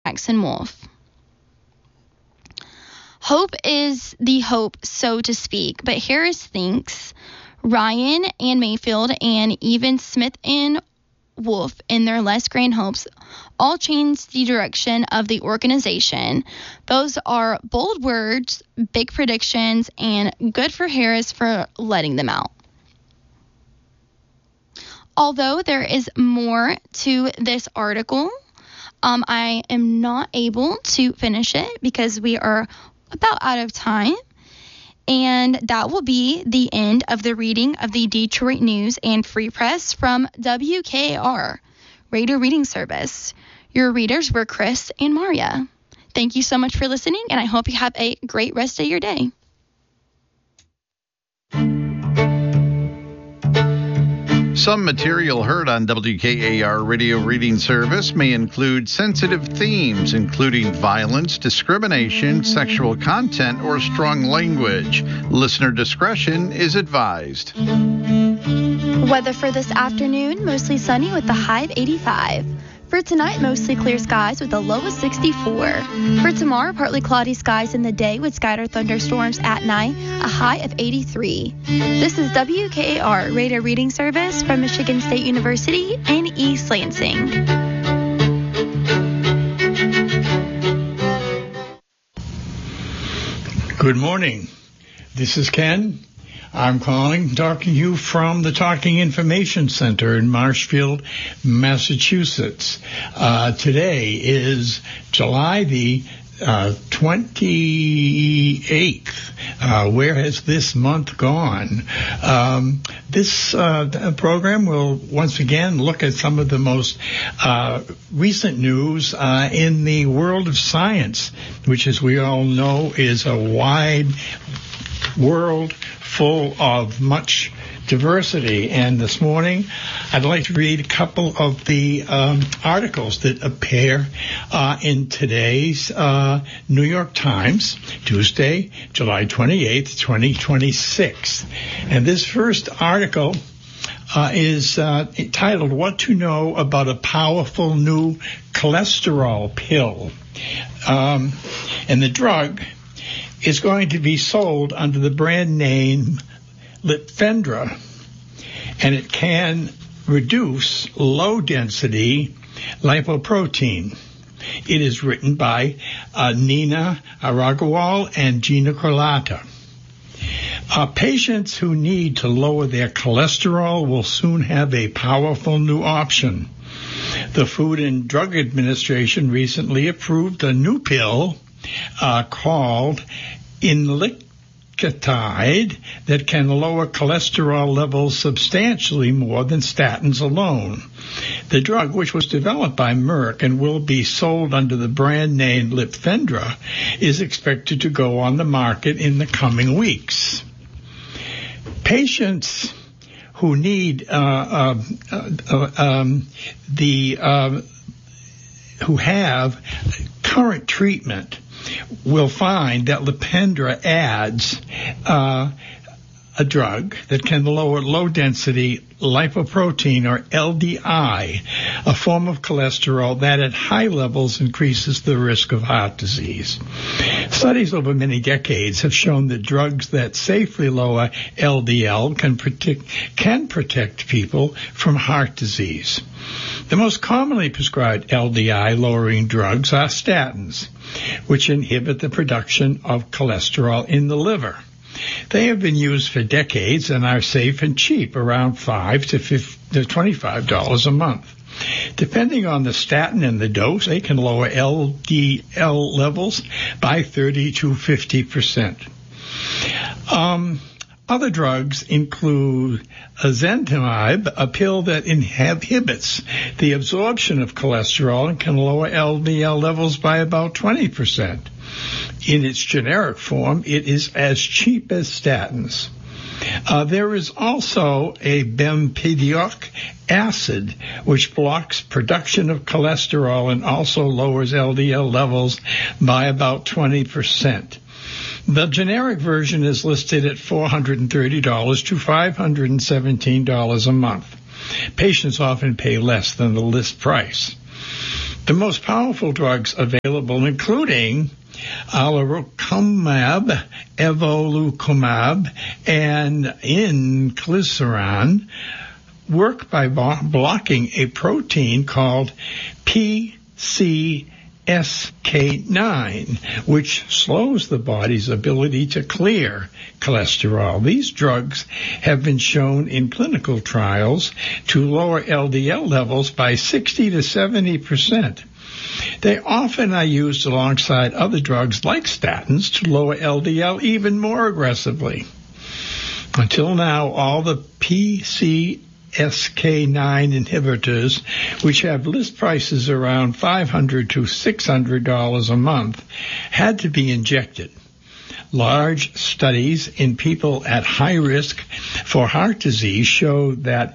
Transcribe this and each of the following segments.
Jackson Wolf. Hope is the hope, so to speak, but Harris thinks Ryan and Mayfield and even Smith and Wolf in their less grand hopes all changed the direction of the organization. Those are bold words, big predictions, and good for Harris for letting them out. Although there is more to this article, I am not able to finish it because we are about out of time. And that will be the end of the reading of the Detroit News and Free Press from WKAR, Radio Reading Service. Your readers were Chris and Maria. Thank you so much for listening, and I hope you have a great rest of your day. Some material heard on WKAR Radio Reading Service may include sensitive themes, including violence, discrimination, sexual content, or strong language. Listener discretion is advised. Weather for this afternoon, mostly sunny with a high of 85. For tonight, mostly clear skies with a low of 64. For tomorrow, partly cloudy skies in the day with scattered thunderstorms at night, a high of 83. This is WKAR Radio Reading Service from Michigan State University in East Lansing. Good morning. This is Ken. I'm talking to you from the Talking Information Center in Marshfield, Massachusetts. Today is July the 28th. Where has this month gone? This program will once again look at some of the most recent news in the world of science, which, as we all know, is a wide world full of much diversity. And this morning, I'd like to read a couple of the articles that appear in today's New York Times, Tuesday, July 28th, 2026. And this first article is titled, What to Know About a Powerful New Cholesterol Pill. And the drug is going to be sold under the brand name Lipfendra, and it can reduce low-density lipoprotein. It is written by Nina Aragawal and Gina Carlotta. Patients who need to lower their cholesterol will soon have a powerful new option. The Food and Drug Administration recently approved a new pill called Inlicatide that can lower cholesterol levels substantially more than statins alone. The drug, which was developed by Merck and will be sold under the brand name Lipfendra, is expected to go on the market in the coming weeks. Patients who need who have current treatment will find that Lipfendra adds a drug that can lower low-density lipoprotein, or LDI, a form of cholesterol that at high levels increases the risk of heart disease. Studies over many decades have shown that drugs that safely lower LDL can protect people from heart disease. The most commonly prescribed LDI-lowering drugs are statins, which inhibit the production of cholesterol in the liver. They have been used for decades and are safe and cheap, around $5 to $25 a month. Depending on the statin and the dose, they can lower LDL levels by 30 to 50%. Other drugs include ezetimibe, a pill that inhibits the absorption of cholesterol and can lower LDL levels by about 20%. In its generic form, it is as cheap as statins. There is also a bempedoic acid, which blocks production of cholesterol and also lowers LDL levels by about 20%. The generic version is listed at $430 to $517 a month. Patients often pay less than the list price. The most powerful drugs available, including alirocumab, evolucumab, and inclisiran, work by blocking a protein called PCSK9, which slows the body's ability to clear cholesterol. These drugs have been shown in clinical trials to lower LDL levels by 60 to 70%. They often are used alongside other drugs like statins to lower LDL even more aggressively. Until now, all the PCSK9 inhibitors, which have list prices around $500 to $600 a month, had to be injected. Large studies in people at high risk for heart disease showed that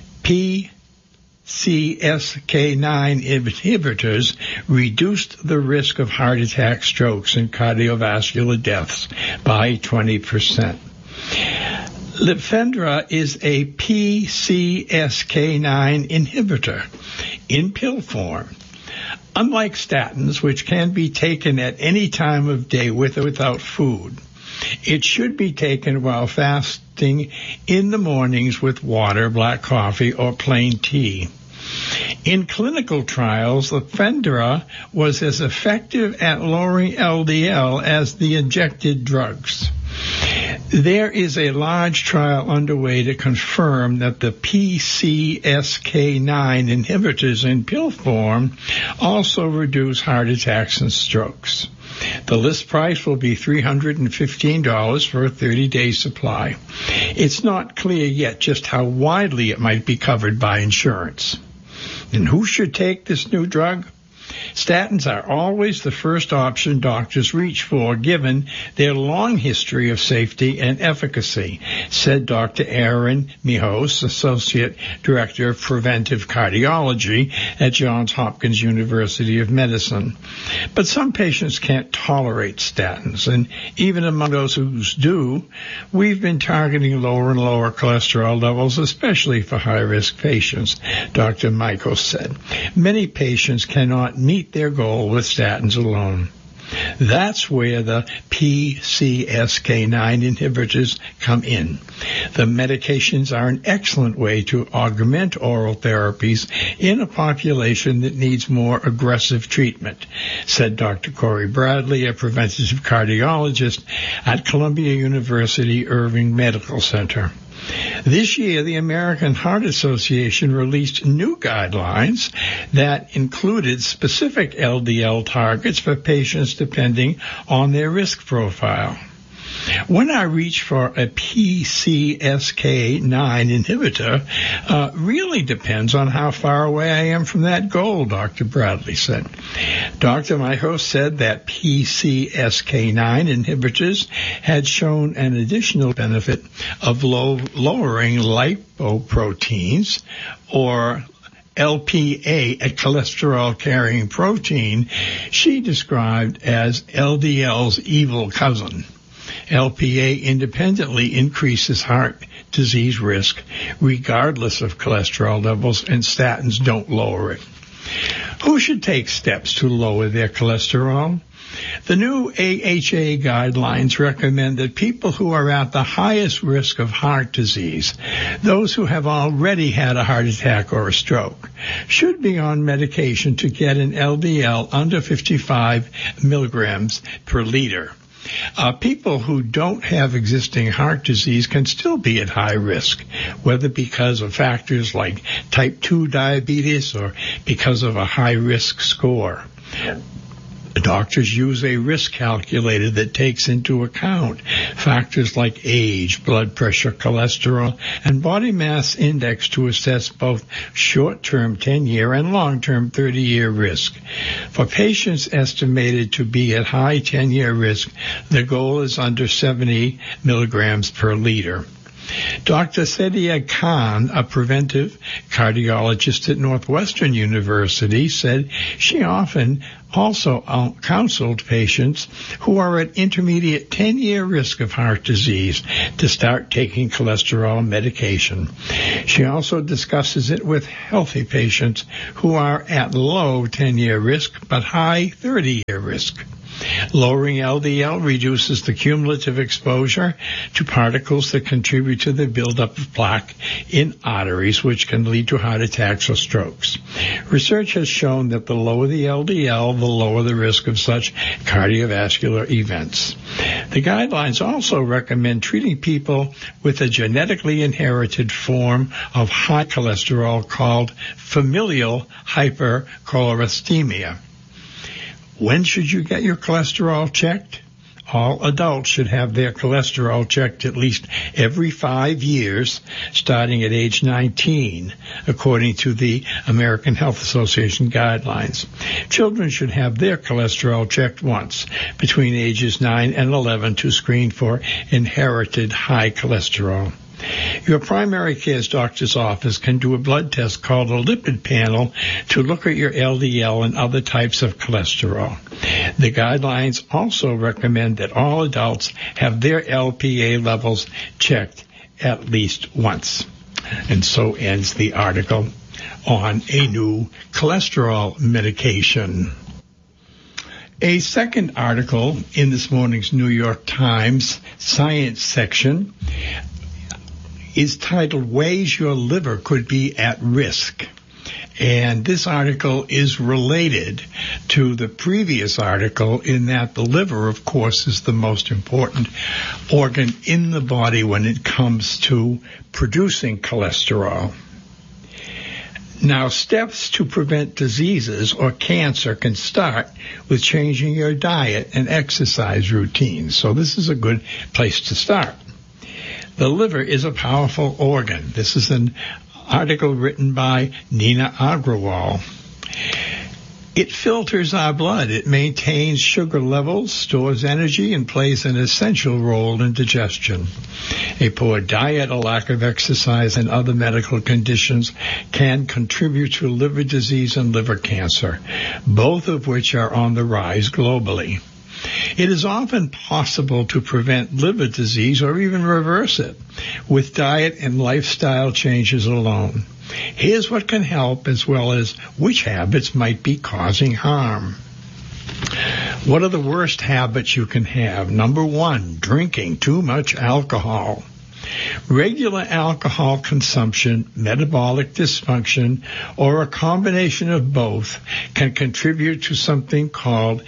PCSK9 inhibitors reduced the risk of heart attack, strokes, and cardiovascular deaths by 20%. Lifendra is a PCSK9 inhibitor in pill form. Unlike statins, which can be taken at any time of day with or without food, it should be taken while fasting in the mornings with water, black coffee, or plain tea. In clinical trials, Lifendra was as effective at lowering LDL as the injected drugs. There is a large trial underway to confirm that the PCSK9 inhibitors in pill form also reduce heart attacks and strokes. The list price will be $315 for a 30-day supply. It's not clear yet just how widely it might be covered by insurance. And who should take this new drug? Statins are always the first option doctors reach for, given their long history of safety and efficacy, said Dr. Aaron Mijos, Associate Director of Preventive Cardiology at Johns Hopkins University of Medicine. But some patients can't tolerate statins, and even among those who do, we've been targeting lower and lower cholesterol levels, especially for high-risk patients, Dr. Mijos said. Many patients cannot meet their goal with statins alone. That's where the PCSK9 inhibitors come in. The medications are an excellent way to augment oral therapies in a population that needs more aggressive treatment, said Dr. Corey Bradley, a preventive cardiologist at Columbia University Irving Medical Center. This year, the American Heart Association released new guidelines that included specific LDL targets for patients depending on their risk profile. When I reach for a PCSK9 inhibitor, really depends on how far away I am from that goal, Dr. Bradley said. Dr. Mijos said that PCSK9 inhibitors had shown an additional benefit of lowering lipoproteins, or LPA, a cholesterol-carrying protein she described as LDL's evil cousin. LPA independently increases heart disease risk regardless of cholesterol levels, and statins don't lower it. Who should take steps to lower their cholesterol? The new AHA guidelines recommend that people who are at the highest risk of heart disease, those who have already had a heart attack or a stroke, should be on medication to get an LDL under 55 milligrams per liter. People who don't have existing heart disease can still be at high risk, whether because of factors like type 2 diabetes or because of a high-risk score. Doctors use a risk calculator that takes into account factors like age, blood pressure, cholesterol, and body mass index to assess both short-term 10-year and long-term 30-year risk. For patients estimated to be at high 10-year risk, the goal is under 70 milligrams per liter. Dr. Sadia Khan, a preventive cardiologist at Northwestern University, said she often also counseled patients who are at intermediate 10-year risk of heart disease to start taking cholesterol medication. She also discusses it with healthy patients who are at low 10-year risk but high 30-year risk. Lowering LDL reduces the cumulative exposure to particles that contribute to the buildup of plaque in arteries, which can lead to heart attacks or strokes. Research has shown that the lower the LDL, the lower the risk of such cardiovascular events. The guidelines also recommend treating people with a genetically inherited form of high cholesterol called familial hypercholesterolemia. When should you get your cholesterol checked? All adults should have their cholesterol checked at least every 5 years, starting at age 19, according to the American Health Association guidelines. Children should have their cholesterol checked once, between ages 9 and 11, to screen for inherited high cholesterol. Your primary care doctor's office can do a blood test called a lipid panel to look at your LDL and other types of cholesterol. The guidelines also recommend that all adults have their LPA levels checked at least once. And so ends the article on a new cholesterol medication. A second article in this morning's New York Times Science section is titled Ways Your Liver Could Be at Risk. And this article is related to the previous article in that the liver, of course, is the most important organ in the body when it comes to producing cholesterol. Now, steps to prevent diseases or cancer can start with changing your diet and exercise routines. So this is a good place to start. The liver is a powerful organ. This is an article written by Nina Agrawal. It filters our blood. It maintains sugar levels, stores energy, and plays an essential role in digestion. A poor diet, a lack of exercise, and other medical conditions can contribute to liver disease and liver cancer, both of which are on the rise globally. It is often possible to prevent liver disease or even reverse it with diet and lifestyle changes alone. Here's what can help, as well as which habits might be causing harm. What are the worst habits you can have? Number 1, drinking too much alcohol. Regular alcohol consumption, metabolic dysfunction, or a combination of both can contribute to something called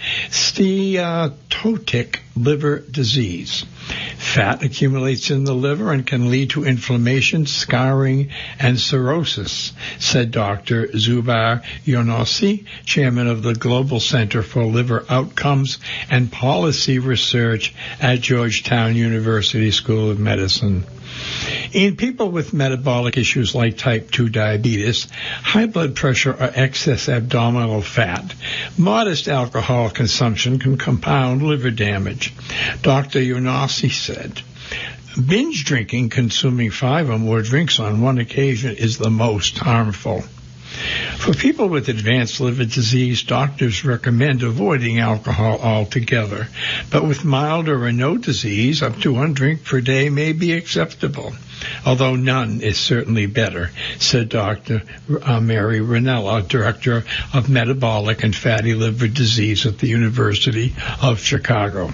steatotic liver disease. Fat accumulates in the liver and can lead to inflammation, scarring, and cirrhosis, said Dr. Zubair Younossi, chairman of the Global Center for Liver Outcomes and Policy Research at Georgetown University School of Medicine. In people with metabolic issues like type 2 diabetes, high blood pressure, or excess abdominal fat, modest alcohol consumption can compound liver damage. Dr. Younossi said, binge drinking, consuming 5 or more drinks on one occasion, is the most harmful. For people with advanced liver disease, doctors recommend avoiding alcohol altogether. But with mild or no disease, up to 1 drink per day may be acceptable, although none is certainly better, said Dr. Mary Ranella, Director of Metabolic and Fatty Liver Disease at the University of Chicago.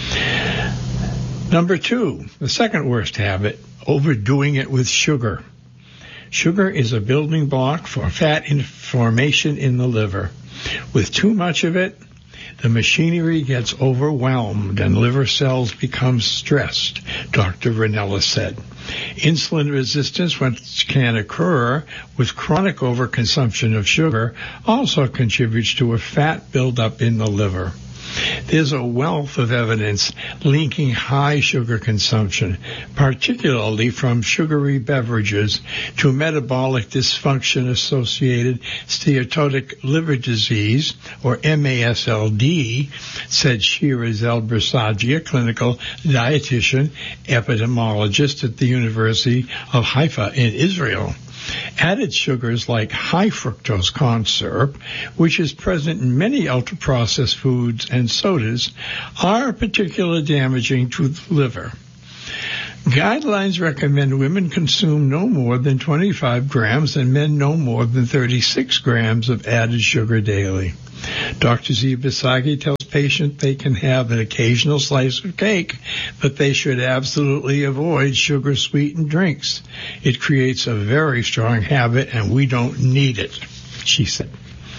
Number 2, the second worst habit, overdoing it with sugar. Sugar is a building block for fat formation in the liver. With too much of it, the machinery gets overwhelmed and liver cells become stressed, Dr. Ranella said. Insulin resistance, which can occur with chronic overconsumption of sugar, also contributes to a fat buildup in the liver. There's a wealth of evidence linking high sugar consumption, particularly from sugary beverages, to metabolic dysfunction-associated steatotic liver disease, or MASLD, said Shira Zelbersagi, a clinical dietitian epidemiologist at the University of Haifa in Israel. Added sugars like high fructose corn syrup, which is present in many ultra-processed foods and sodas, are particularly damaging to the liver. Guidelines recommend women consume no more than 25 grams and men no more than 36 grams of added sugar daily. Dr. Zelbersagi tells patients they can have an occasional slice of cake, but they should absolutely avoid sugar-sweetened drinks. It creates a very strong habit, and we don't need it, she said.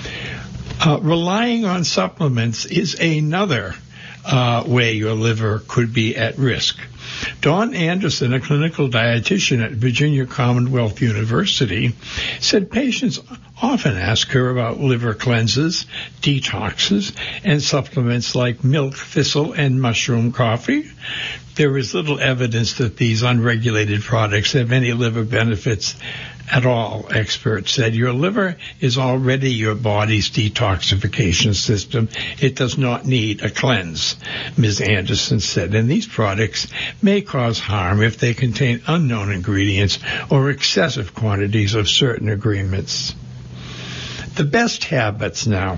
Relying on supplements is another way your liver could be at risk. Dawn Anderson, a clinical dietitian at Virginia Commonwealth University, said patients often ask her about liver cleanses, detoxes, and supplements like milk, thistle, and mushroom coffee. There is little evidence that these unregulated products have any liver benefits at all, experts said. Your liver is already your body's detoxification system. It does not need a cleanse, Ms. Anderson said, and these products may cause harm if they contain unknown ingredients or excessive quantities of certain ingredients. The best habits now.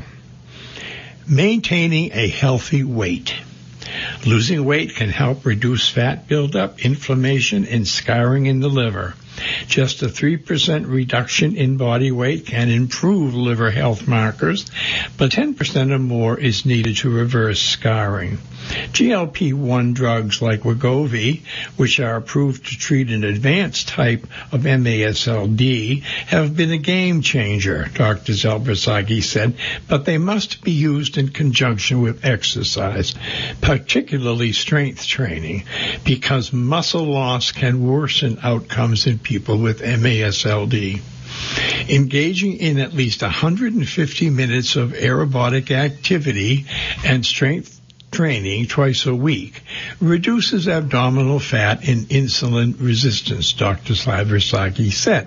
Maintaining a healthy weight. Losing weight can help reduce fat buildup, inflammation, and scarring in the liver. Just a 3% reduction in body weight can improve liver health markers, but 10% or more is needed to reverse scarring. GLP-1 drugs like Wegovy, which are approved to treat an advanced type of MASLD, have been a game changer, Dr. Zelbersagi said, but they must be used in conjunction with exercise, particularly strength training, because muscle loss can worsen outcomes in people with MASLD. Engaging in at least 150 minutes of aerobic activity and strength training twice a week reduces abdominal fat and insulin resistance, Dr. Zelbersagi said.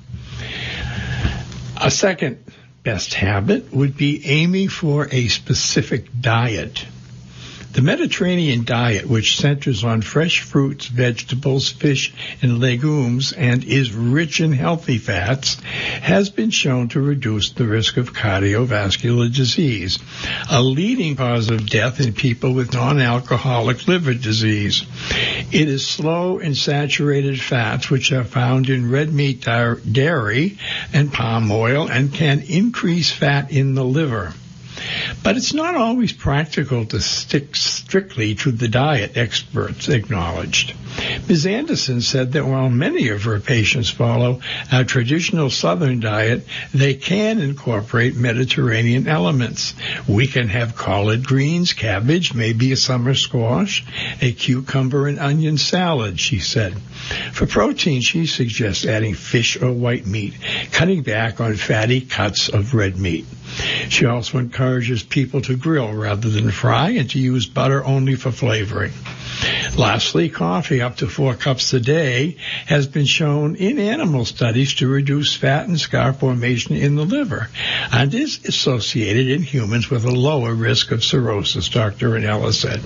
A second best habit would be aiming for a specific diet. The Mediterranean diet, which centers on fresh fruits, vegetables, fish, and legumes, and is rich in healthy fats, has been shown to reduce the risk of cardiovascular disease, a leading cause of death in people with non-alcoholic liver disease. It is slow and saturated fats, which are found in red meat, dairy, and palm oil, and can increase fat in the liver. But it's not always practical to stick strictly to the diet, experts acknowledged. Ms. Anderson said that while many of her patients follow a traditional Southern diet, they can incorporate Mediterranean elements. We can have collard greens, cabbage, maybe a summer squash, a cucumber and onion salad, she said. For protein, she suggests adding fish or white meat, cutting back on fatty cuts of red meat. She also encourages people to grill rather than fry and to use butter only for flavoring. Lastly, coffee up to 4 cups a day has been shown in animal studies to reduce fat and scar formation in the liver and is associated in humans with a lower risk of cirrhosis, Dr. Ranella said.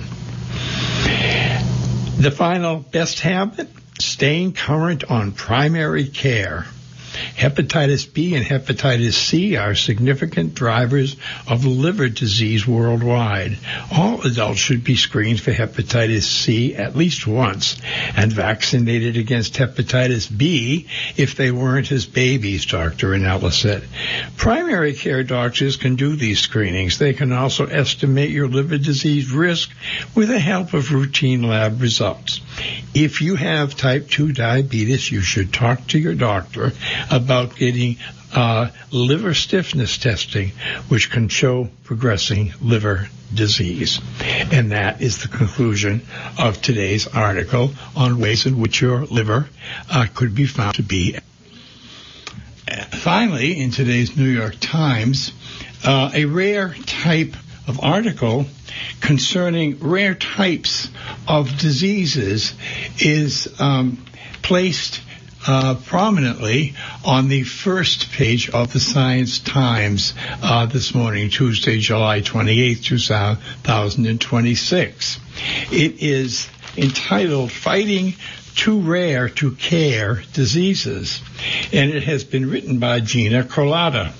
The final best habit, staying current on primary care. Hepatitis B and hepatitis C are significant drivers of liver disease worldwide. All adults should be screened for hepatitis C at least once and vaccinated against hepatitis B if they weren't as babies, Dr. Ranella said. Primary care doctors can do these screenings. They can also estimate your liver disease risk with the help of routine lab results. If you have type 2 diabetes, you should talk to your doctor about getting liver stiffness testing, which can show progressing liver disease. And that is the conclusion of today's article on ways in which your liver could be found to be. Finally, in today's New York Times, a rare type of article concerning rare types of diseases is placed prominently on the first page of the Science Times this morning, Tuesday, July 28, 2026. It is entitled Fighting Too Rare to Care Diseases, and it has been written by Gina Colada.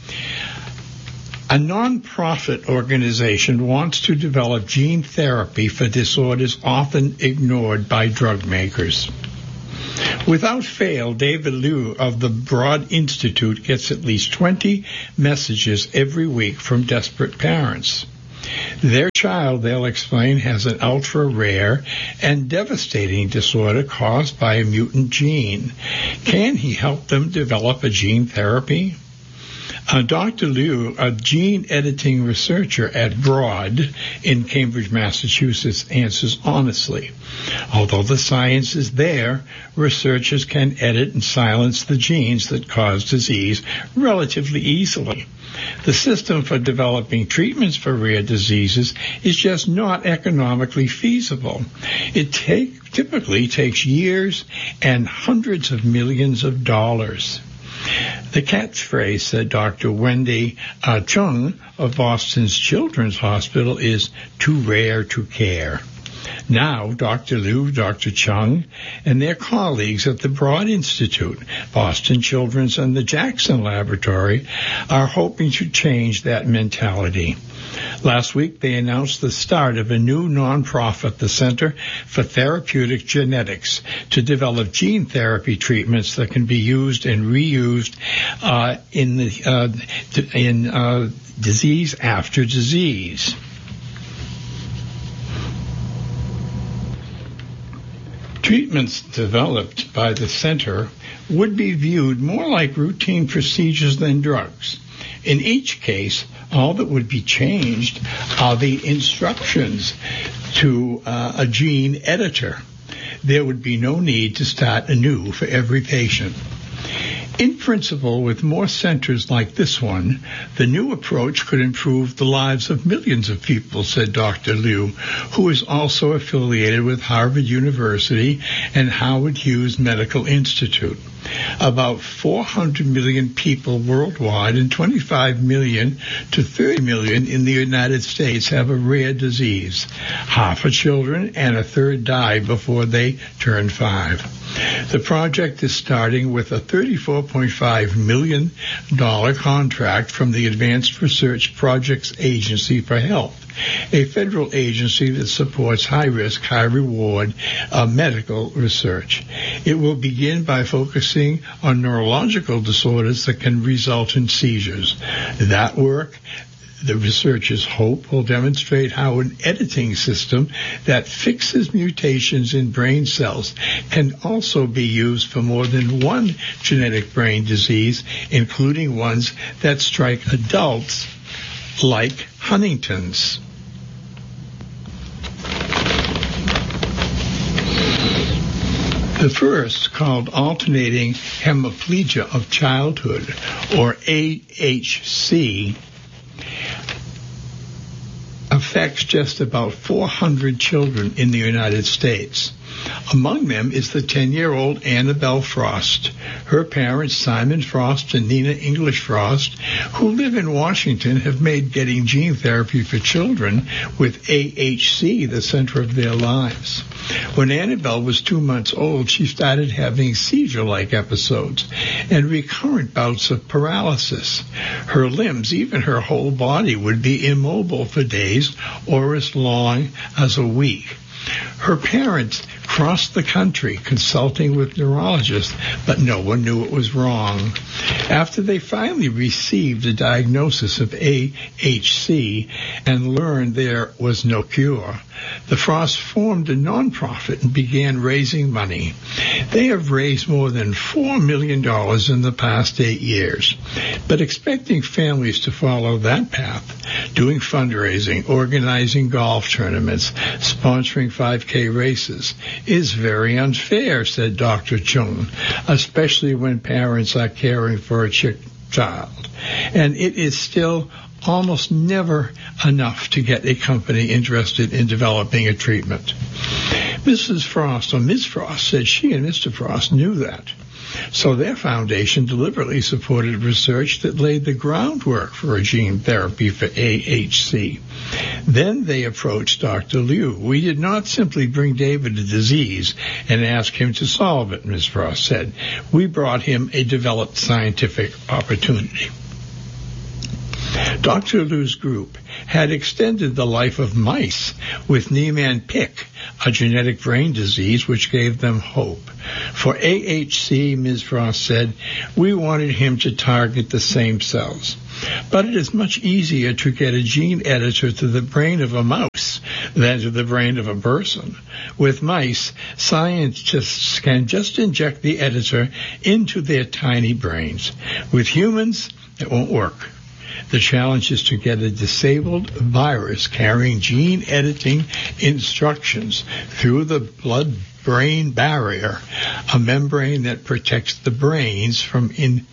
A non-profit organization wants to develop gene therapy for disorders often ignored by drug makers. Without fail, David Liu of the Broad Institute gets at least 20 messages every week from desperate parents. Their child, they'll explain, has an ultra-rare and devastating disorder caused by a mutant gene. Can he help them develop a gene therapy? Dr. Liu, a gene editing researcher at Broad in Cambridge, Massachusetts, answers honestly. Although the science is there, researchers can edit and silence the genes that cause disease relatively easily. The system for developing treatments for rare diseases is just not economically feasible. It typically takes years and hundreds of millions of dollars. The catchphrase, said Dr. Wendy Chung of Boston's Children's Hospital, is too rare to care. Now, Dr. Liu, Dr. Chung, and their colleagues at the Broad Institute, Boston Children's, and the Jackson Laboratory are hoping to change that mentality. Last week, they announced the start of a new nonprofit, the Center for Therapeutic Genetics, to develop gene therapy treatments that can be used and reused in disease after disease. Treatments developed by the center would be viewed more like routine procedures than drugs. In each case, all that would be changed are the instructions to a gene editor. There would be no need to start anew for every patient. In principle, with more centers like this one, the new approach could improve the lives of millions of people, said Dr. Liu, who is also affiliated with Harvard University and Howard Hughes Medical Institute. About 400 million people worldwide and 25 million to 30 million in the United States have a rare disease. Half are children and a third die before they turn 5. The project is starting with a $34.5 million contract from the Advanced Research Projects Agency for Health, a federal agency that supports high-risk, high-reward medical research. It will begin by focusing on neurological disorders that can result in seizures. That work, the researchers hope, will demonstrate how an editing system that fixes mutations in brain cells can also be used for more than one genetic brain disease, including ones that strike adults like Huntington's. The first, called alternating hemiplegia of childhood, or AHC, affects just about 400 children in the United States. Among them is the 10-year-old Annabelle Frost. Her parents, Simon Frost and Nina English Frost, who live in Washington, have made getting gene therapy for children with AHC the center of their lives. When Annabelle was 2 months old, she started having seizure-like episodes and recurrent bouts of paralysis. Her limbs, even her whole body, would be immobile for days or as long as a week. Her parents crossed the country consulting with neurologists, but no one knew what was wrong. After they finally received a diagnosis of AHC and learned there was no cure, the Frosts formed a nonprofit and began raising money. They have raised more than $4 million in the past 8 years. But expecting families to follow that path, doing fundraising, organizing golf tournaments, sponsoring 5K races, is very unfair, said Dr. Chung, especially when parents are caring for a child. And it is still almost never enough to get a company interested in developing a treatment. Mrs. Frost, or Ms. Frost, said she and Mr. Frost knew that. So their foundation deliberately supported research that laid the groundwork for a gene therapy for AHC. Then they approached Dr. Liu. We did not simply bring David a disease and ask him to solve it, Ms. Frost said. We brought him a developed scientific opportunity. Dr. Liu's group had extended the life of mice with Niemann-Pick, a genetic brain disease which gave them hope. For AHC, Ms. Frost said, we wanted him to target the same cells. But it is much easier to get a gene editor to the brain of a mouse than to the brain of a person. With mice, scientists can just inject the editor into their tiny brains. With humans, it won't work. The challenge is to get a disabled virus carrying gene editing instructions through the blood-brain barrier, a membrane that protects the brain from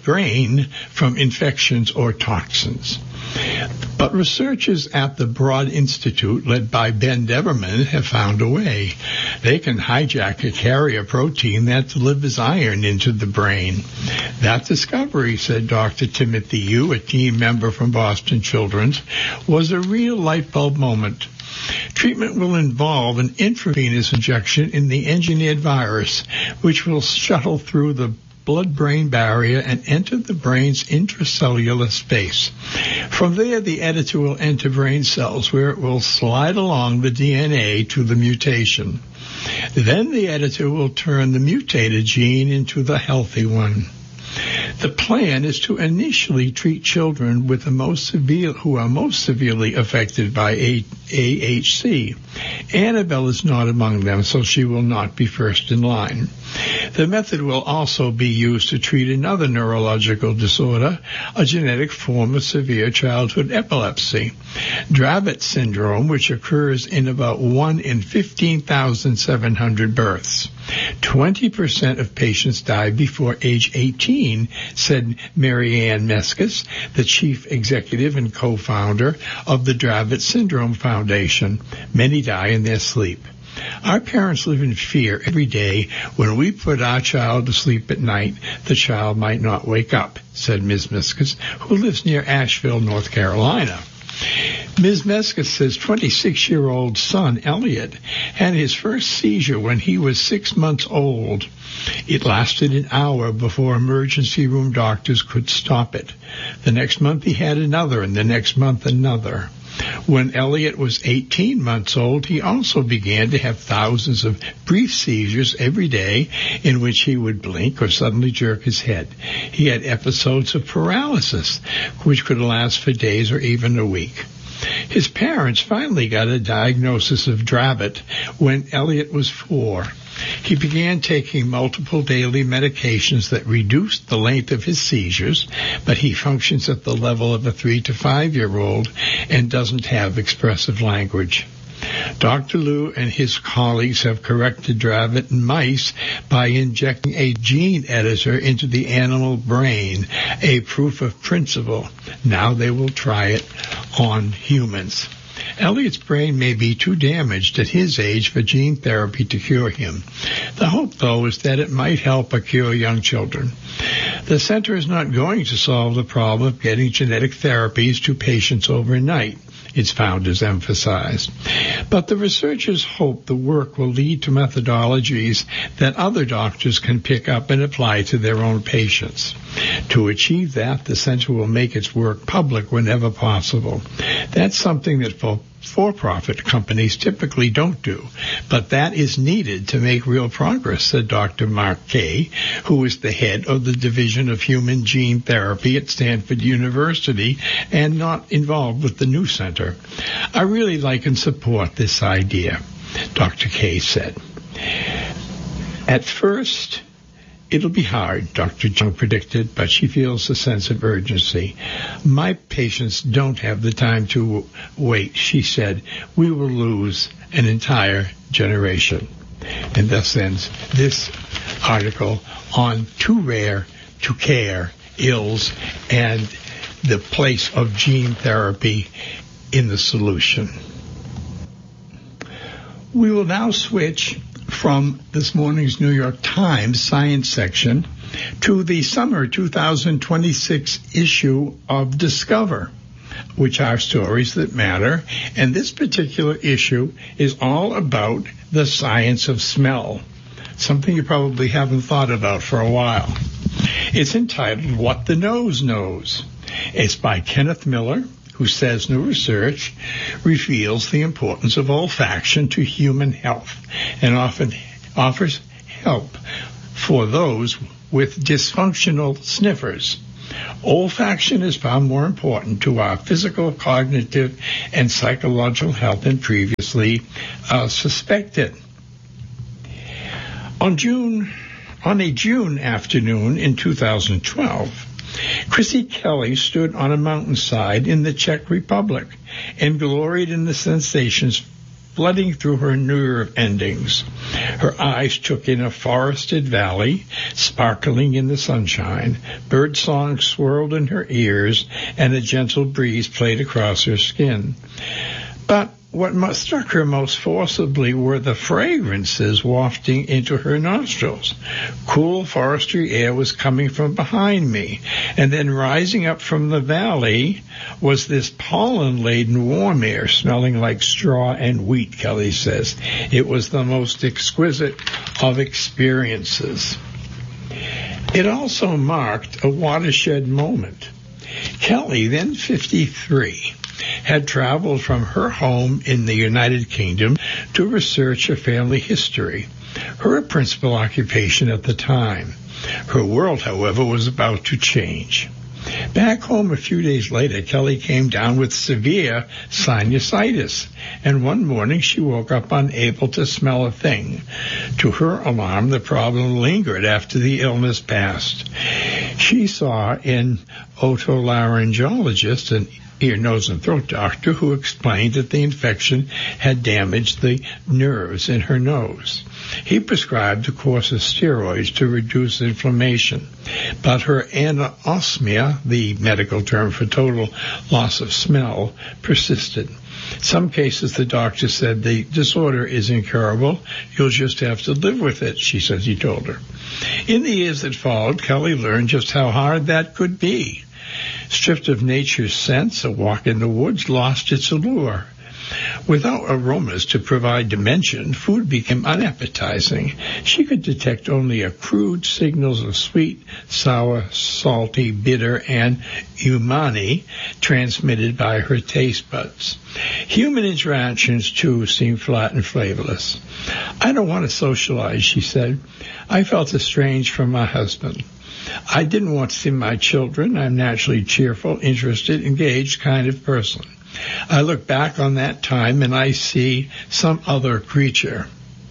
infections or toxins. But researchers at the Broad Institute, led by Ben Deverman, have found a way. They can hijack a carrier protein that delivers iron into the brain. That discovery, said Dr. Timothy Yu, a team member from Boston Children's, was a real light bulb moment. Treatment will involve an intravenous injection in the engineered virus, which will shuttle through the blood-brain barrier and enter the brain's intracellular space. From there, the editor will enter brain cells where it will slide along the DNA to the mutation. Then the editor will turn the mutated gene into the healthy one. The plan is to initially treat children with who are most severely affected by AHC. Annabelle is not among them, so she will not be first in line. The method will also be used to treat another neurological disorder, a genetic form of severe childhood epilepsy, Dravet syndrome, which occurs in about 1 in 15,700 births. 20% of patients die before age 18, said Mary Ann Meskis, the chief executive and co-founder of the Dravet Syndrome Foundation. Many die in their sleep. Our parents live in fear every day. When we put our child to sleep at night, the child might not wake up, said Ms. Meskis, who lives near Asheville, North Carolina. Ms. Meskis says 26-year-old son Elliot had his first seizure when he was 6 months old. It lasted an hour before emergency room doctors could stop it. The next month he had another, and the next month another. When Elliot was 18 months old, he also began to have thousands of brief seizures every day in which he would blink or suddenly jerk his head. He had episodes of paralysis, which could last for days or even a week. His parents finally got a diagnosis of Dravet when Elliot was 4. He began taking multiple daily medications that reduced the length of his seizures, but he functions at the level of a 3 to 5-year-old and doesn't have expressive language. Dr. Liu and his colleagues have corrected Dravet in mice by injecting a gene editor into the animal brain, a proof of principle. Now they will try it on humans. Elliot's brain may be too damaged at his age for gene therapy to cure him. The hope, though, is that it might help cure young children. The center is not going to solve the problem of getting genetic therapies to patients overnight, its founders emphasized. But the researchers hope the work will lead to methodologies that other doctors can pick up and apply to their own patients. To achieve that, the center will make its work public whenever possible. That's something that for-profit companies typically don't do, but that is needed to make real progress, said Dr. Mark Kay, who is the head of the Division of Human Gene Therapy at Stanford University and not involved with the new center. I really like and support this idea, Dr. Kay said. At first, it'll be hard, Dr. Jung predicted, but she feels a sense of urgency. My patients don't have the time to wait, she said. We will lose an entire generation. And thus ends this article on Too Rare to Care ills and the place of gene therapy in the solution. We will now switch from this morning's New York Times science section to the summer 2026 issue of Discover, which are stories that matter. And this particular issue is all about the science of smell, something you probably haven't thought about for a while. It's entitled What the Nose Knows. It's by Kenneth Miller, who says new research reveals the importance of olfaction to human health and often offers help for those with dysfunctional sniffers. Olfaction is far more important to our physical, cognitive, and psychological health than previously suspected. On a June afternoon in 2012, Chrissy Kelly stood on a mountainside in the Czech Republic and gloried in the sensations flooding through her nerve endings. Her eyes took in a forested valley, sparkling in the sunshine. Birdsong swirled in her ears, and a gentle breeze played across her skin. But what struck her most forcibly were the fragrances wafting into her nostrils. Cool forestry air was coming from behind me, and then rising up from the valley was this pollen-laden warm air smelling like straw and wheat, Kelly says. It was the most exquisite of experiences. It also marked a watershed moment. Kelly, then 53, had traveled from her home in the United Kingdom to research her family history, her principal occupation at the time. Her world, however, was about to change. Back home a few days later, Kelly came down with severe sinusitis, and one morning she woke up unable to smell a thing. To her alarm, the problem lingered after the illness passed. She saw an otolaryngologist, an ear, nose, and throat doctor, who explained that the infection had damaged the nerves in her nose. He prescribed a course of steroids to reduce inflammation, but her anosmia, the medical term for total loss of smell, persisted. In some cases, the doctor said the disorder is incurable. You'll just have to live with it, he told her. In the years that followed, Kelly learned just how hard that could be. Stripped of nature's scents, a walk in the woods lost its allure. Without aromas to provide dimension, food became unappetizing. She could detect only crude signals of sweet, sour, salty, bitter, and umami transmitted by her taste buds. Human interactions, too, seemed flat and flavorless. I don't want to socialize, she said. I felt estranged from my husband. I didn't want to see my children. I'm naturally cheerful, interested, engaged kind of person. I look back on that time and I see some other creature.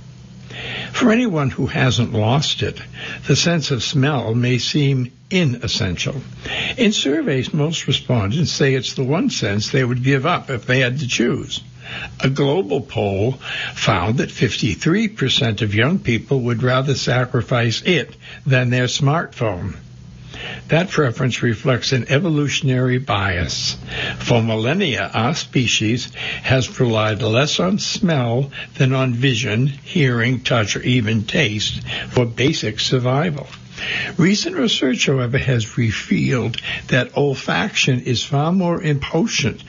For anyone who hasn't lost it, the sense of smell may seem inessential. In surveys, most respondents say it's the one sense they would give up if they had to choose. A global poll found that 53% of young people would rather sacrifice it than their smartphone. That preference reflects an evolutionary bias. For millennia, our species has relied less on smell than on vision, hearing, touch, or even taste for basic survival. Recent research, however, has revealed that olfaction is far more important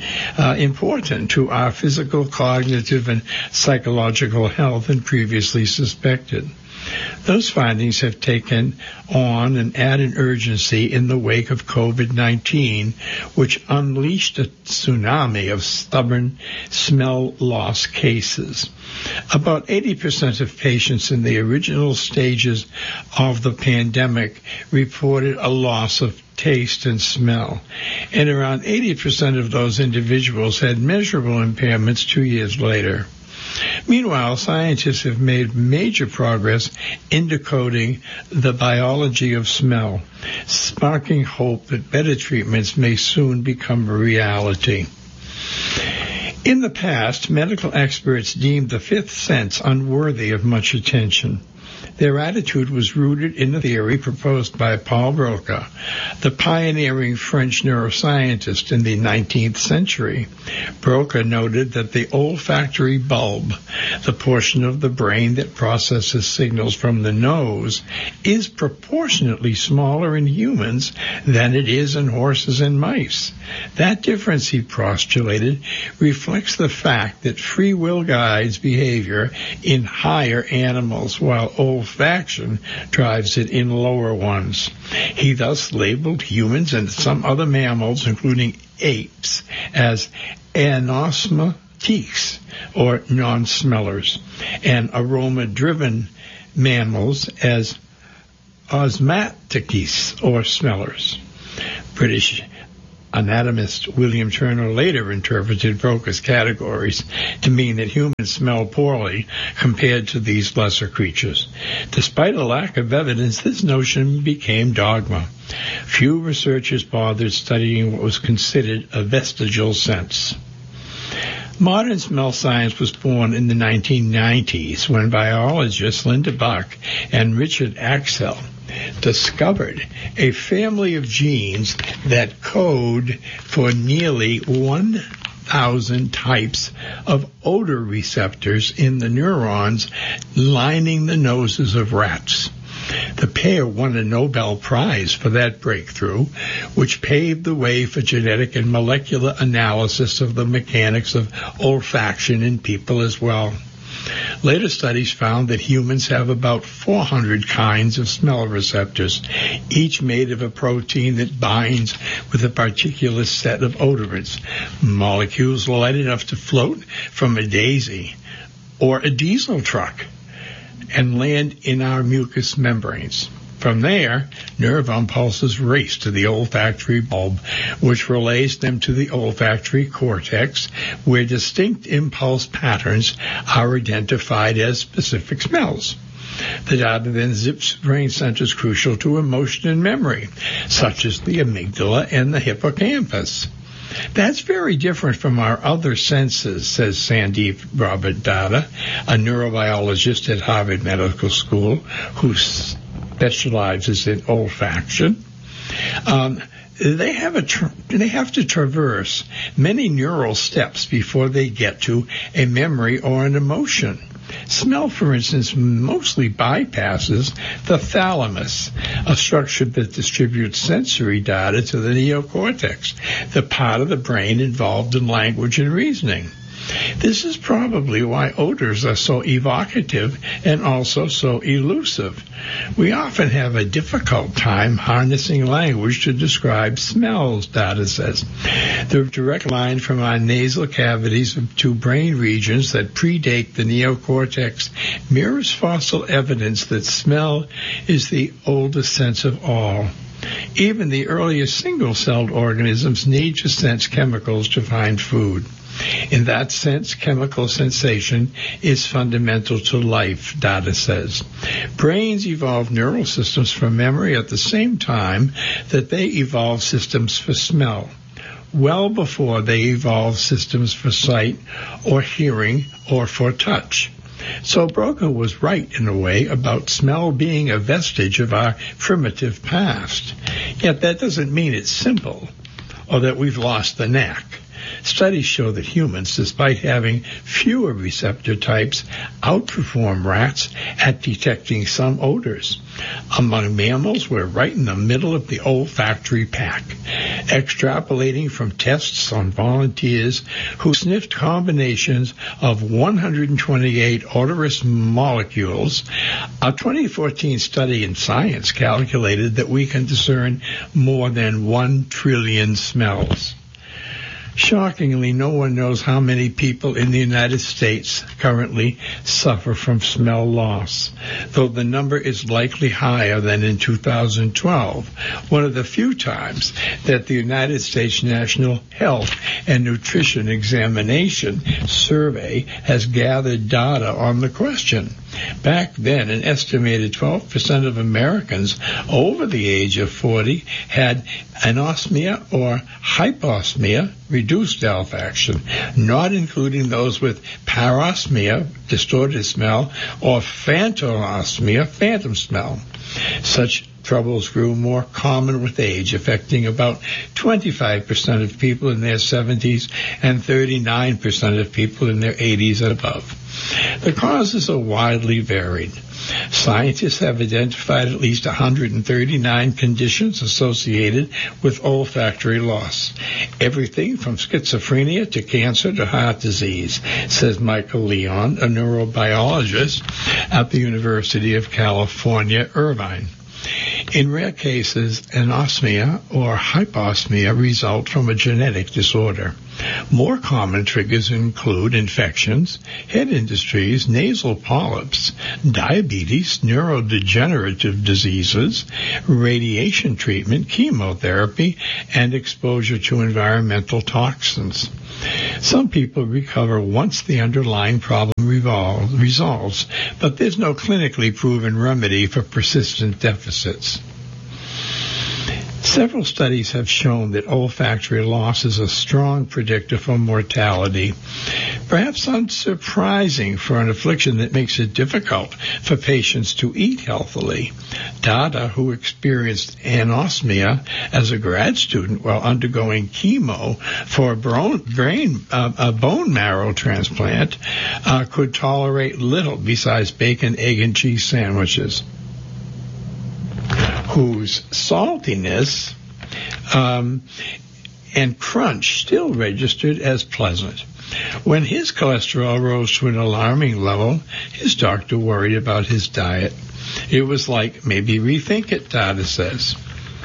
to our physical, cognitive, and psychological health than previously suspected. Those findings have taken on an added urgency in the wake of COVID-19, which unleashed a tsunami of stubborn smell loss cases. About 80% of patients in the original stages of the pandemic reported a loss of taste and smell, and around 80% of those individuals had measurable impairments 2 years later. Meanwhile, scientists have made major progress in decoding the biology of smell, sparking hope that better treatments may soon become a reality. In the past, medical experts deemed the fifth sense unworthy of much attention. Their attitude was rooted in a theory proposed by Paul Broca, the pioneering French neuroscientist in the 19th century. Broca noted that the olfactory bulb, the portion of the brain that processes signals from the nose, is proportionately smaller in humans than it is in horses and mice. That difference, he postulated, reflects the fact that free will guides behavior in higher animals, while olfaction drives it in lower ones. He thus labeled humans and some other mammals, including apes, as anosmatiques, or non-smellers, and aroma-driven mammals as osmatiques, or smellers. British anatomist William Turner later interpreted Broca's categories to mean that humans smell poorly compared to these lesser creatures. Despite a lack of evidence, this notion became dogma. Few researchers bothered studying what was considered a vestigial sense. Modern smell science was born in the 1990s when biologists Linda Buck and Richard Axel discovered a family of genes that code for nearly 1,000 types of odor receptors in the neurons lining the noses of rats. The pair won a Nobel Prize for that breakthrough, which paved the way for genetic and molecular analysis of the mechanics of olfaction in people as well. Later studies found that humans have about 400 kinds of smell receptors, each made of a protein that binds with a particular set of odorants, molecules light enough to float from a daisy or a diesel truck and land in our mucous membranes. From there, nerve impulses race to the olfactory bulb, which relays them to the olfactory cortex, where distinct impulse patterns are identified as specific smells. The data then zips brain centers crucial to emotion and memory, such as the amygdala and the hippocampus. That's very different from our other senses, says Sandeep Rabadada, a neurobiologist at Harvard Medical School who specializes in olfaction. They have to traverse many neural steps before they get to a memory or an emotion. Smell, for instance, mostly bypasses the thalamus, a structure that distributes sensory data to the neocortex, the part of the brain involved in language and reasoning. This is probably why odors are so evocative and also so elusive. We often have a difficult time harnessing language to describe smells, data says. The direct line from our nasal cavities to brain regions that predate the neocortex mirrors fossil evidence that smell is the oldest sense of all. Even the earliest single-celled organisms need to sense chemicals to find food. In that sense, chemical sensation is fundamental to life, data says. Brains evolve neural systems for memory at the same time that they evolve systems for smell, well before they evolve systems for sight or hearing or for touch. So Broca was right in a way about smell being a vestige of our primitive past. Yet that doesn't mean it's simple or that we've lost the knack. Studies show that humans, despite having fewer receptor types, outperform rats at detecting some odors. Among mammals, we're right in the middle of the olfactory pack. Extrapolating from tests on volunteers who sniffed combinations of 128 odorous molecules, a 2014 study in Science calculated that we can discern more than 1 trillion smells. Shockingly, no one knows how many people in the United States currently suffer from smell loss, though the number is likely higher than in 2012, one of the few times that the United States National Health and Nutrition Examination Survey has gathered data on the question. Back then, an estimated 12% of Americans over the age of 40 had anosmia or hyposmia, reduced olfaction, not including those with parosmia, distorted smell, or phantomosmia, phantom smell. Such troubles grew more common with age, affecting about 25% of people in their 70s and 39% of people in their 80s and above. The causes are widely varied. Scientists have identified at least 139 conditions associated with olfactory loss. Everything from schizophrenia to cancer to heart disease, says Michael Leon, a neurobiologist at the University of California, Irvine. In rare cases, anosmia or hyposmia result from a genetic disorder. More common triggers include infections, head injuries, nasal polyps, diabetes, neurodegenerative diseases, radiation treatment, chemotherapy, and exposure to environmental toxins. Some people recover once the underlying problem resolves, but there's no clinically proven remedy for persistent deficits. Several studies have shown that olfactory loss is a strong predictor for mortality, perhaps unsurprising for an affliction that makes it difficult for patients to eat healthily. Dada, who experienced anosmia as a grad student while undergoing chemo for a bone marrow transplant, could tolerate little besides bacon, egg, and cheese sandwiches, whose saltiness and crunch still registered as pleasant. When his cholesterol rose to an alarming level, his doctor worried about his diet. It was like, maybe rethink it, Dada says.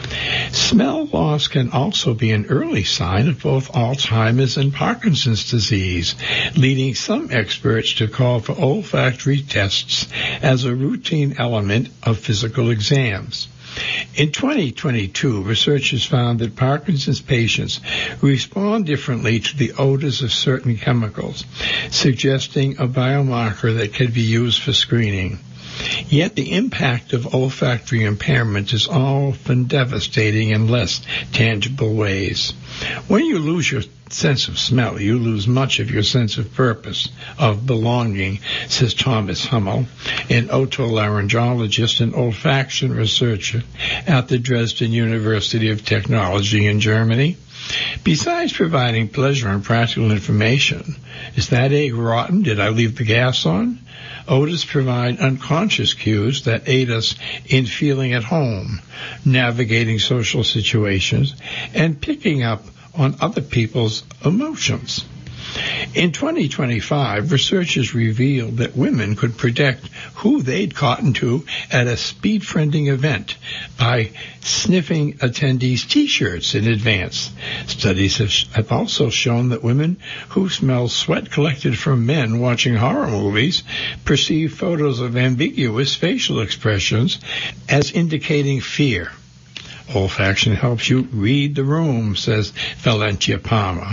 Smell loss can also be an early sign of both Alzheimer's and Parkinson's disease, leading some experts to call for olfactory tests as a routine element of physical exams. In 2022, researchers found that Parkinson's patients respond differently to the odors of certain chemicals, suggesting a biomarker that could be used for screening. Yet the impact of olfactory impairment is often devastating in less tangible ways. When you lose your sense of smell, you lose much of your sense of purpose, of belonging, says Thomas Hummel, an otolaryngologist and olfaction researcher at the Dresden University of Technology in Germany. Besides providing pleasure and practical information, is that egg rotten? Did I leave the gas on? Odors provide unconscious cues that aid us in feeling at home, navigating social situations, and picking up on other people's emotions. In 2025, researchers revealed that women could predict who they'd cotton to at a speed-friending event by sniffing attendees' T-shirts in advance. Studies have also shown that women who smell sweat collected from men watching horror movies perceive photos of ambiguous facial expressions as indicating fear. Olfaction helps you read the room, says Valentia Palmer,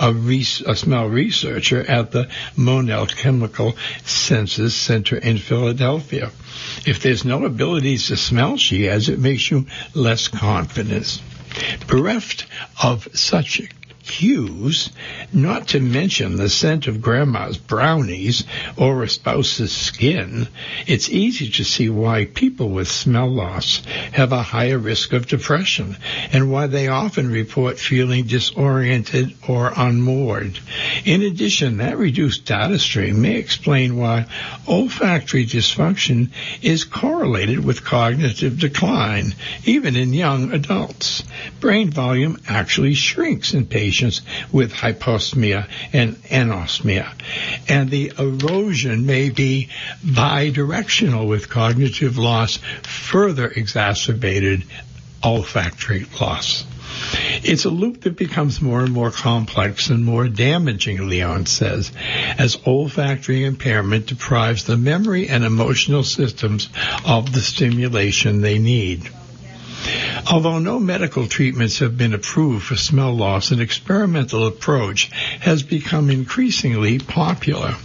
a smell researcher at the Monell Chemical Senses Center in Philadelphia. If there's no abilities to smell, she adds, it makes you less confident. Bereft of such cues, not to mention the scent of grandma's brownies or a spouse's skin, it's easy to see why people with smell loss have a higher risk of depression and why they often report feeling disoriented or unmoored. In addition, that reduced data stream may explain why olfactory dysfunction is correlated with cognitive decline, even in young adults. Brain volume actually shrinks in patients with hyposmia and anosmia, and the erosion may be bidirectional, with cognitive loss further exacerbated olfactory loss. It's a loop that becomes more and more complex and more damaging, Leon says, as olfactory impairment deprives the memory and emotional systems of the stimulation they need. Although no medical treatments have been approved for smell loss, an experimental approach has become increasingly popular.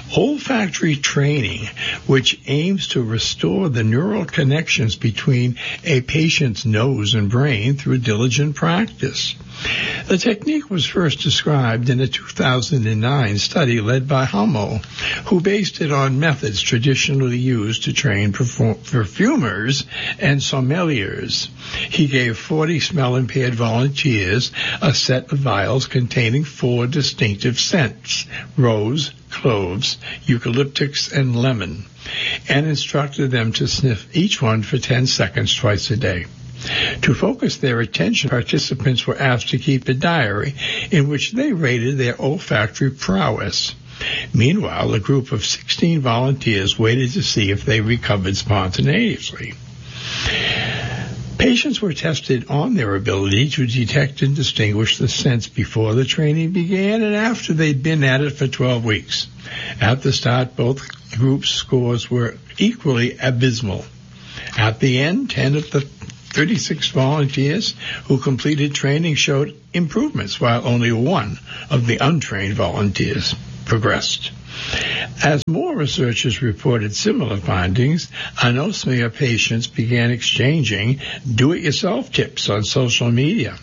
Olfactory training, which aims to restore the neural connections between a patient's nose and brain through diligent practice. The technique was first described in a 2009 study led by Hummel, who based it on methods traditionally used to train perfumers and sommeliers. He gave 40 smell-impaired volunteers a set of vials containing 4 distinctive scents: rose, cloves, eucalyptus, and lemon, and instructed them to sniff each one for 10 seconds twice a day. To focus their attention, participants were asked to keep a diary in which they rated their olfactory prowess. Meanwhile, a group of 16 volunteers waited to see if they recovered spontaneously. Patients were tested on their ability to detect and distinguish the scents before the training began and after they'd been at it for 12 weeks. At the start, both groups' scores were equally abysmal. At the end, 10 of the 36 volunteers who completed training showed improvements, while only 1 of the untrained volunteers progressed. As more researchers reported similar findings, anosmia patients began exchanging do-it-yourself tips on social media.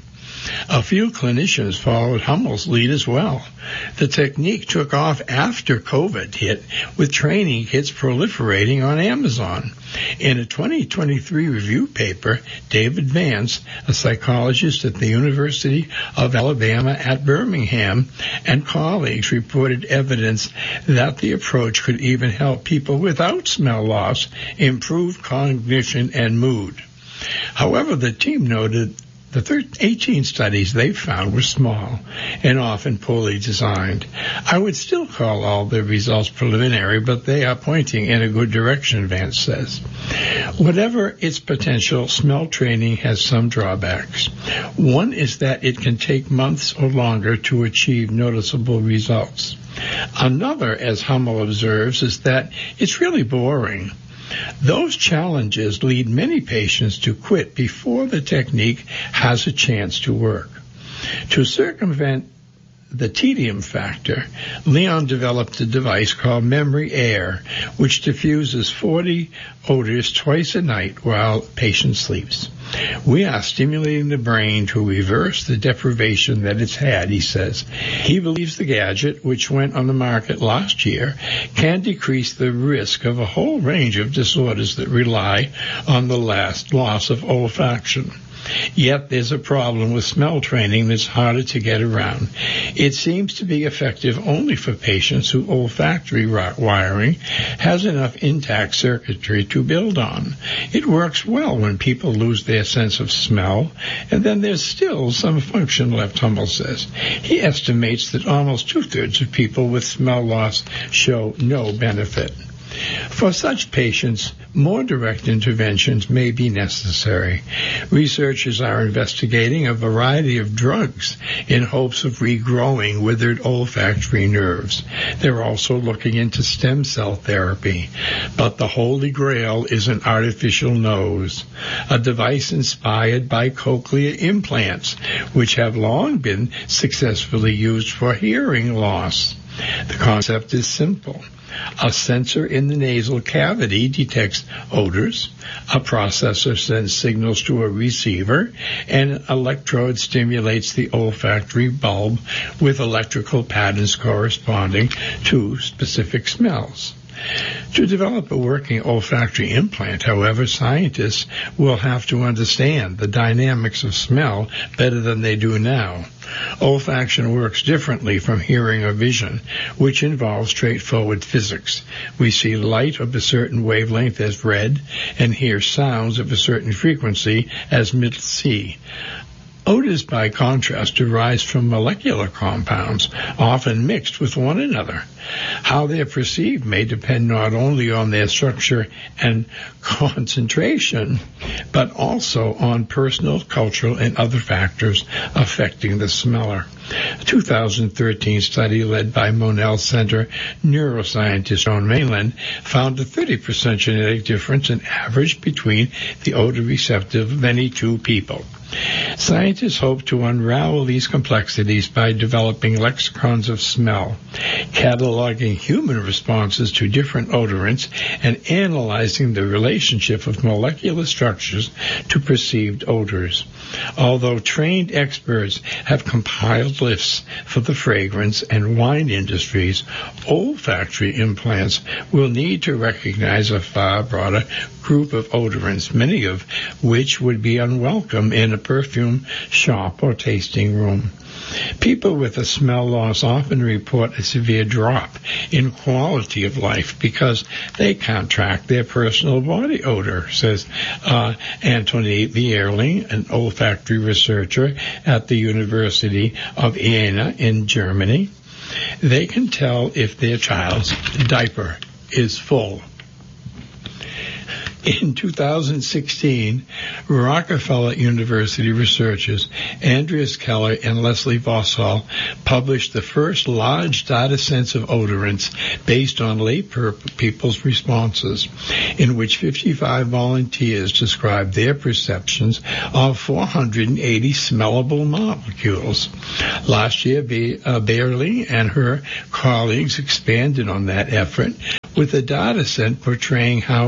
A few clinicians followed Hummel's lead as well. The technique took off after COVID hit, with training kits proliferating on Amazon. In a 2023 review paper, David Vance, a psychologist at the University of Alabama at Birmingham, and colleagues reported evidence that the approach could even help people without smell loss improve cognition and mood. However, the team noted the 18 studies they found were small and often poorly designed. I would still call all the results preliminary, but they are pointing in a good direction, Vance says. Whatever its potential, smell training has some drawbacks. One is that it can take months or longer to achieve noticeable results. Another, as Hummel observes, is that it's really boring. Those challenges lead many patients to quit before the technique has a chance to work. To circumvent the tedium factor, Leon developed a device called Memory Air, which diffuses 40 odors twice a night while patient sleeps. We are stimulating the brain to reverse the deprivation that it's had, he says. He believes the gadget, which went on the market last year, can decrease the risk of a whole range of disorders that rely on the loss of olfaction. Yet there's a problem with smell training that's harder to get around. It seems to be effective only for patients whose olfactory wiring has enough intact circuitry to build on. It works well when people lose their sense of smell, and then there's still some function left, Hummel says. He estimates that almost 2/3 of people with smell loss show no benefit. For such patients, more direct interventions may be necessary. Researchers are investigating a variety of drugs in hopes of regrowing withered olfactory nerves. They're also looking into stem cell therapy. But the holy grail is an artificial nose, a device inspired by cochlear implants, which have long been successfully used for hearing loss. The concept is simple. A sensor in the nasal cavity detects odors, a processor sends signals to a receiver, and an electrode stimulates the olfactory bulb with electrical patterns corresponding to specific smells. To develop a working olfactory implant, however, scientists will have to understand the dynamics of smell better than they do now. Olfaction works differently from hearing or vision, which involves straightforward physics. We see light of a certain wavelength as red and hear sounds of a certain frequency as middle C. Odors, by contrast, arise from molecular compounds, often mixed with one another. How they are perceived may depend not only on their structure and concentration, but also on personal, cultural, and other factors affecting the smeller. A 2013 study led by Monell Center neuroscientist on mainland found a 30% genetic difference in average between the odor receptive of any two people. Scientists hope to unravel these complexities by developing lexicons of smell, cataloging human responses to different odorants, and analyzing the relationship of molecular structures to perceived odors. Although trained experts have compiled lists for the fragrance and wine industries, olfactory implants will need to recognize a far broader group of odorants, many of which would be unwelcome in a perfume shop or tasting room. People with a smell loss often report a severe drop in quality of life because they can't track their personal body odor, says Anthony Bierling, an olfactory researcher at the University of Jena in Germany. They can tell if their child's diaper is full. In 2016, Rockefeller University researchers Andreas Keller and Leslie Vossahl published the first large data sets of odorants based on lay people's responses, in which 55 volunteers described their perceptions of 480 smellable molecules. Last year, Bailey and her colleagues expanded on that effort with a data set portraying how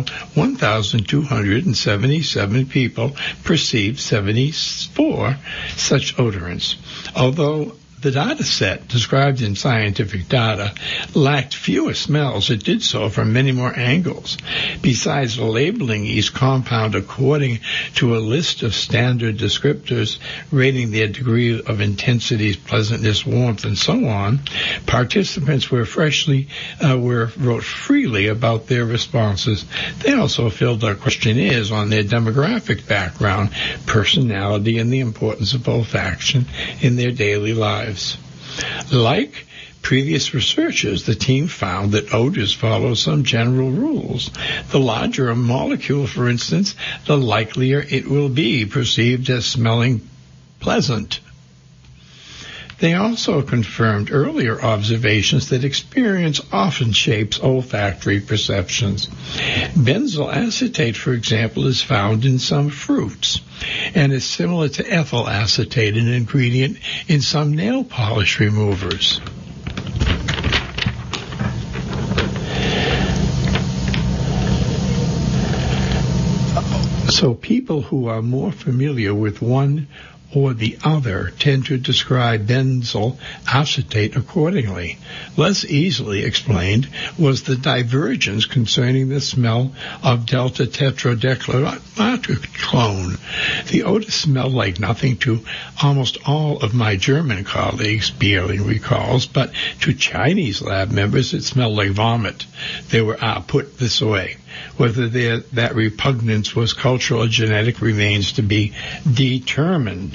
1,277 people perceived 74 such odorants. Although the data set described in Scientific Data lacked fewer smells, it did so from many more angles. Besides labeling each compound according to a list of standard descriptors, rating their degree of intensity, pleasantness, warmth, and so on, participants wrote freely about their responses. They also filled out questionnaires on their demographic background, personality, and the importance of olfaction in their daily lives. Like previous researchers, the team found that odors follow some general rules. The larger a molecule, for instance, the likelier it will be perceived as smelling pleasant. They also confirmed earlier observations that experience often shapes olfactory perceptions. Benzyl acetate, for example, is found in some fruits and is similar to ethyl acetate, an ingredient in some nail polish removers. So people who are more familiar with one or the other tend to describe benzyl acetate accordingly. Less easily explained was the divergence concerning the smell of delta tetrodecyclone. The odor smelled like nothing to almost all of my German colleagues, Bierling recalls, but to Chinese lab members it smelled like vomit. They were put this way. Whether that repugnance was cultural or genetic remains to be determined.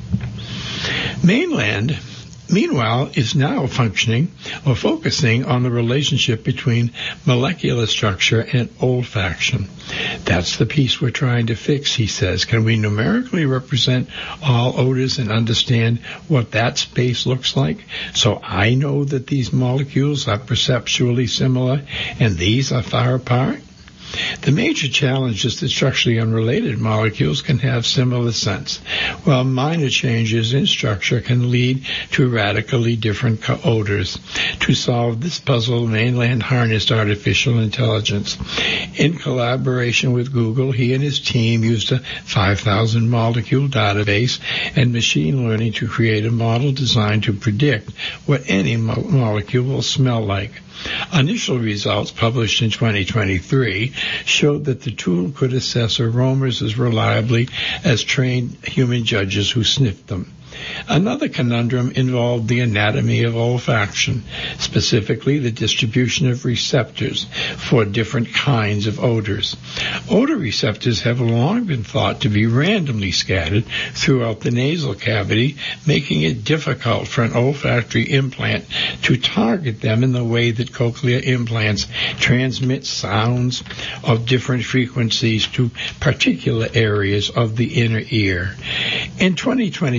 Mainland, meanwhile, is now focusing on the relationship between molecular structure and olfaction. That's the piece we're trying to fix, he says. Can we numerically represent all odors and understand what that space looks like? So I know that these molecules are perceptually similar and these are far apart? The major challenge is that structurally unrelated molecules can have similar scents, while minor changes in structure can lead to radically different odors. To solve this puzzle, Mainland harnessed artificial intelligence. In collaboration with Google, he and his team used a 5,000 molecule database and machine learning to create a model designed to predict what any molecule will smell like. Initial results published in 2023 showed that the tool could assess aromas as reliably as trained human judges who sniffed them. Another conundrum involved the anatomy of olfaction, specifically the distribution of receptors for different kinds of odors. Odor receptors have long been thought to be randomly scattered throughout the nasal cavity, making it difficult for an olfactory implant to target them in the way that cochlear implants transmit sounds of different frequencies to particular areas of the inner ear. In 2026,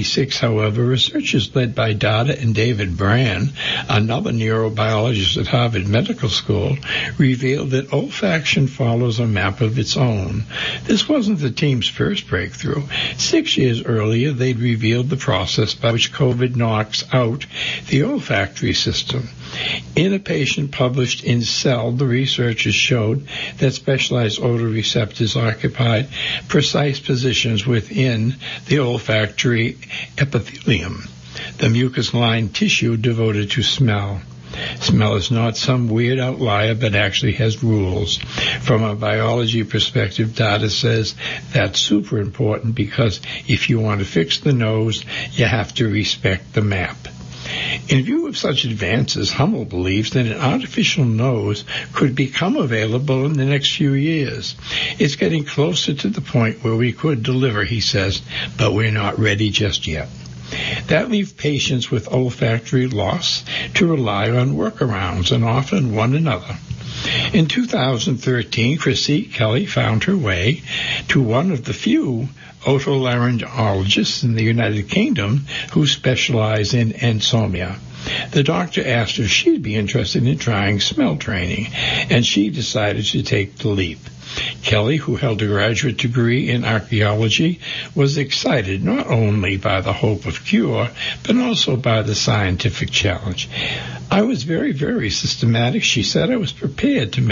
however, researchers led by Dada and David Brand, another neurobiologist at Harvard Medical School, revealed that olfaction follows a map of its own. This wasn't the team's first breakthrough. 6 years earlier, they'd revealed the process by which COVID knocks out the olfactory system. In a patient published in Cell, the researchers showed that specialized odor receptors occupied precise positions within the olfactory epithelium, the mucus-lined tissue devoted to smell. Smell is not some weird outlier, but actually has rules. From a biology perspective, Dada says that's super important because if you want to fix the nose, you have to respect the map. In view of such advances, Hummel believes that an artificial nose could become available in the next few years. It's getting closer to the point where we could deliver, he says, but we're not ready just yet. That leaves patients with olfactory loss to rely on workarounds, and often one another. In 2013, Chrissy Kelly found her way to one of the few otolaryngologists in the United Kingdom who specialize in insomnia. The doctor asked if she'd be interested in trying smell training, and she decided to take the leap. Kelly, who held a graduate degree in archaeology, was excited not only by the hope of cure, but also by the scientific challenge. I was very, very systematic, she said. I was prepared to